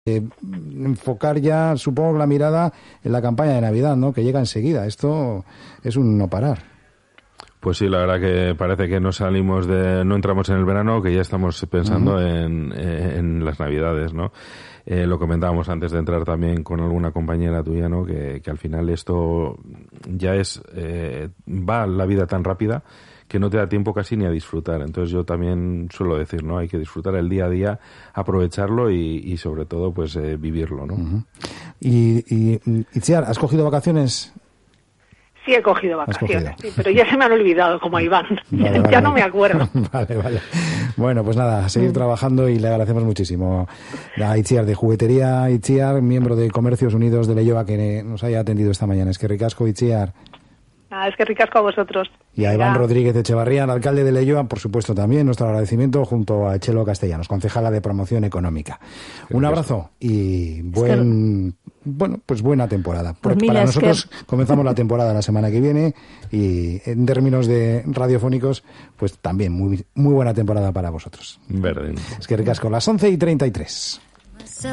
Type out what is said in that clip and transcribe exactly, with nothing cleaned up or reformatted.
Eh, enfocar ya, supongo, la mirada en la campaña de Navidad, ¿no? Que llega enseguida. Esto es un no parar. Pues sí, la verdad que parece que no salimos de, no entramos en el verano, que ya estamos pensando uh-huh. en, en las Navidades, ¿no? Eh, lo comentábamos antes de entrar también con alguna compañera tuya, ¿no? Que, que al final esto ya es, eh, va la vida tan rápida que no te da tiempo casi ni a disfrutar. Entonces yo también suelo decir, ¿no? Hay que disfrutar el día a día, aprovecharlo y, y sobre todo, pues, eh, vivirlo, ¿no? Uh-huh. Y, y, Itziar, ¿has cogido vacaciones? Sí, he cogido vacaciones, sí, pero ya se me han olvidado, como a Iván. Vale, ya vale, ya no me acuerdo. Vale, vale. Bueno, pues nada, a seguir trabajando y le agradecemos muchísimo a Itziar de Juguetería Itziar, miembro de Comercios Unidos de Leioa, que nos haya atendido esta mañana. Es que ricasco, Itziar. Ah, es que ricasco a vosotros. Y a Iván Rodríguez Echevarría, el alcalde de Leioa, por supuesto también, nuestro agradecimiento junto a Chelo Castellanos, concejala de Promoción Económica. Un abrazo y buen, bueno, pues buena temporada. Pues mira, Para nosotros que... comenzamos la temporada la semana que viene y en términos de radiofónicos, pues también muy, muy buena temporada para vosotros. Verde. Es que ricasco, las once y treinta y tres.